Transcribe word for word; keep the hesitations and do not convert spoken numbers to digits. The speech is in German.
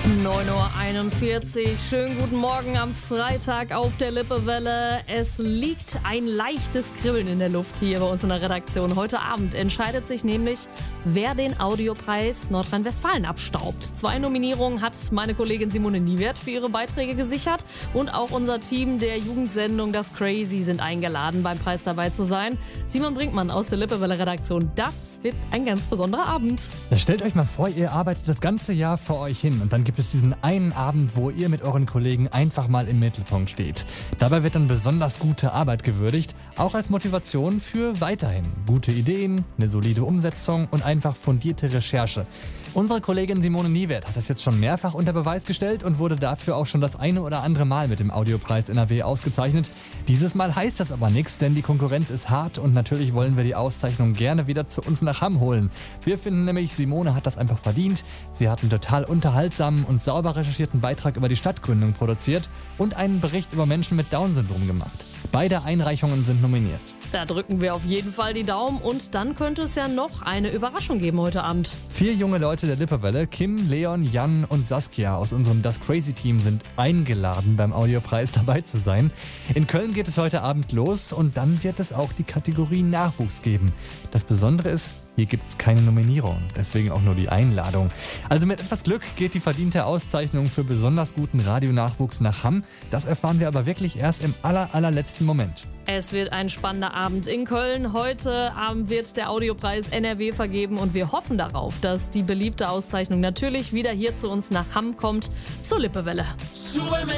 neun Uhr einundvierzig. Schönen guten Morgen am Freitag auf der Lippewelle. Es liegt ein leichtes Kribbeln in der Luft hier bei uns in der Redaktion. Heute Abend entscheidet sich nämlich, wer den Audiopreis Nordrhein-Westfalen abstaubt. Zwei Nominierungen hat meine Kollegin Simone Niewert für ihre Beiträge gesichert. Und auch unser Team der Jugendsendung Das Crazy sind eingeladen, beim Preis dabei zu sein. Simon Brinkmann aus der Lippewelle-Redaktion. Das wird ein ganz besonderer Abend. Ja, stellt euch mal vor, ihr arbeitet das ganze Jahr vor euch hin und dann gibt es diesen einen Abend, wo ihr mit euren Kollegen einfach mal im Mittelpunkt steht. Dabei wird dann besonders gute Arbeit gewürdigt, auch als Motivation für weiterhin. Gute Ideen, eine solide Umsetzung und einfach fundierte Recherche. Unsere Kollegin Simone Niewert hat das jetzt schon mehrfach unter Beweis gestellt und wurde dafür auch schon das eine oder andere Mal mit dem Audiopreis N R W ausgezeichnet. Dieses Mal heißt das aber nichts, denn die Konkurrenz ist hart und natürlich wollen wir die Auszeichnung gerne wieder zu uns nach Hamm holen. Wir finden nämlich, Simone hat das einfach verdient. Sie hat einen total unterhaltsamen und sauber recherchierten Beitrag über die Stadtgründung produziert und einen Bericht über Menschen mit Down-Syndrom gemacht. Beide Einreichungen sind nominiert. Da drücken wir auf jeden Fall die Daumen und dann könnte es ja noch eine Überraschung geben heute Abend. Vier junge Leute der Lippewelle, Kim, Leon, Jan und Saskia aus unserem Das Crazy Team sind eingeladen, beim Audiopreis dabei zu sein. In Köln geht es heute Abend los und dann wird es auch die Kategorie Nachwuchs geben. Das Besondere ist, hier gibt es keine Nominierung, deswegen auch nur die Einladung. Also mit etwas Glück geht die verdiente Auszeichnung für besonders guten Radionachwuchs nach Hamm. Das erfahren wir aber wirklich erst im aller, allerletzten Moment. Es wird ein spannender Abend in Köln. Heute Abend wird der Audiopreis N R W vergeben und wir hoffen darauf, dass die beliebte Auszeichnung natürlich wieder hier zu uns nach Hamm kommt, zur Lippewelle.